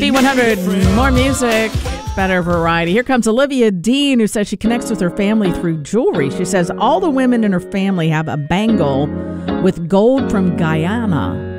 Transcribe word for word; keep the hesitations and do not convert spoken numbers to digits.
B one hundred, more music, better variety. Here comes Olivia Dean, who says she connects with her family through jewelry. She says all the women in her family have a bangle with gold from Guyana.